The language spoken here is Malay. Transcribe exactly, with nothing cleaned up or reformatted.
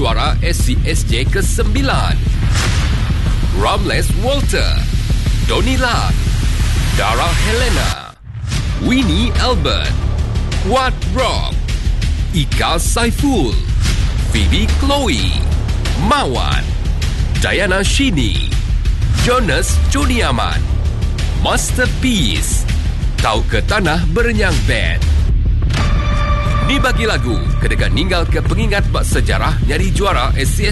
juara S C S J kesembilan. Ramles Walter, Donnie Lat, Dara Helena, Winnie Albert, Wat Rob, Ika Saiful, Phoebe Chloe, Mawan, Diana Shini, Jonas Juniaman, Masterpiece, Tau ke Tanah Berenyang Band. Ni bagi lagu kedekat ninggal ke pengingat bak sejarah nyari juara S C S